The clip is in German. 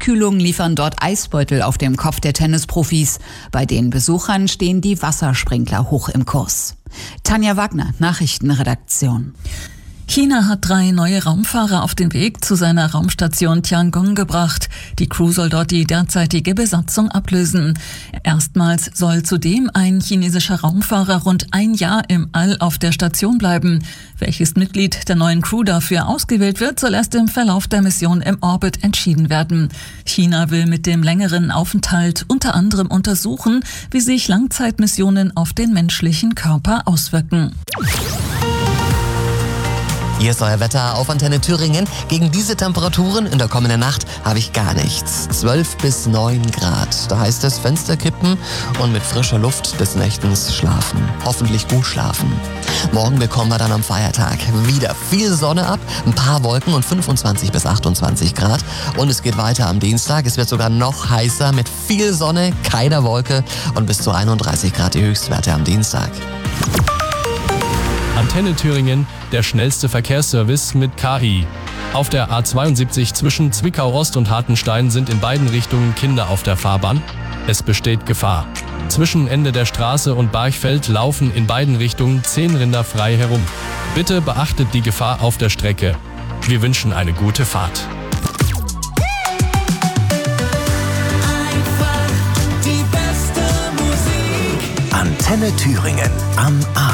Abkühlung liefern dort Eisbeutel auf dem Kopf der Tennisprofis. Bei den Besuchern stehen die Wassersprinkler hoch im Kurs. Tanja Wagner, Nachrichtenredaktion. China hat 3 neue Raumfahrer auf den Weg zu seiner Raumstation Tiangong gebracht. Die Crew soll dort die derzeitige Besatzung ablösen. Erstmals soll zudem ein chinesischer Raumfahrer rund ein Jahr im All auf der Station bleiben. Welches Mitglied der neuen Crew dafür ausgewählt wird, soll erst im Verlauf der Mission im Orbit entschieden werden. China will mit dem längeren Aufenthalt unter anderem untersuchen, wie sich Langzeitmissionen auf den menschlichen Körper auswirken. Hier ist euer Wetter auf Antenne Thüringen. Gegen diese Temperaturen in der kommenden Nacht habe ich gar nichts. 12 bis 9 Grad. Da heißt es Fenster kippen und mit frischer Luft des Nächtens schlafen. Hoffentlich gut schlafen. Morgen bekommen wir dann am Feiertag wieder viel Sonne ab, ein paar Wolken und 25 bis 28 Grad. Und es geht weiter am Dienstag. Es wird sogar noch heißer mit viel Sonne, keiner Wolke und bis zu 31 Grad die Höchstwerte am Dienstag. Antenne Thüringen, der schnellste Verkehrsservice mit KI. Auf der A72 zwischen Zwickau-Ost und Hartenstein sind in beiden Richtungen Kinder auf der Fahrbahn. Es besteht Gefahr. Zwischen Ende der Straße und Barchfeld laufen in beiden Richtungen 10 Rinder frei herum. Bitte beachtet die Gefahr auf der Strecke. Wir wünschen eine gute Fahrt. Antenne Thüringen am Abend.